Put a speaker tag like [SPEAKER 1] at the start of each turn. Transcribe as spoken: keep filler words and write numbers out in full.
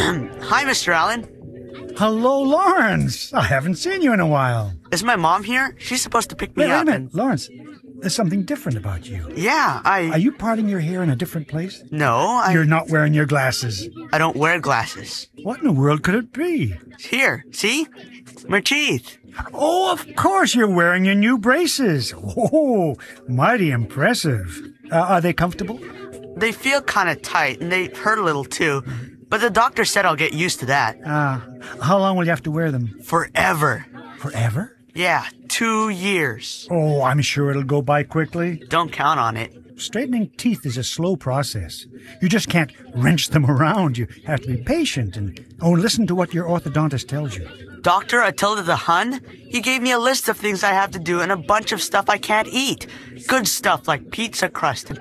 [SPEAKER 1] Hi, Mister Allen.
[SPEAKER 2] Hello, Lawrence. I haven't seen you in a while.
[SPEAKER 1] Is my mom here? She's supposed to pick me
[SPEAKER 2] Wait, wait a
[SPEAKER 1] up.
[SPEAKER 2] minute,
[SPEAKER 1] and-
[SPEAKER 2] Lawrence. There's something different about you.
[SPEAKER 1] Yeah, I...
[SPEAKER 2] Are you parting your hair in a different place?
[SPEAKER 1] No, I...
[SPEAKER 2] You're not wearing your glasses.
[SPEAKER 1] I don't wear glasses.
[SPEAKER 2] What in the world could it be?
[SPEAKER 1] Here, see? My teeth.
[SPEAKER 2] Oh, of course you're wearing your new braces. Oh, mighty impressive. Uh, are they comfortable?
[SPEAKER 1] They feel kind of tight, and they hurt a little, too. But the doctor said I'll get used to that.
[SPEAKER 2] Ah, uh, how long will you have to wear them?
[SPEAKER 1] Forever.
[SPEAKER 2] Forever?
[SPEAKER 1] Yeah, two years.
[SPEAKER 2] Oh, I'm sure it'll go by quickly.
[SPEAKER 1] Don't count on it.
[SPEAKER 2] Straightening teeth is a slow process. You just can't wrench them around. You have to be patient and, oh, listen to what your orthodontist tells you.
[SPEAKER 1] Doctor Attila the Hun, he gave me a list of things I have to do and a bunch of stuff I can't eat. Good stuff like pizza crust and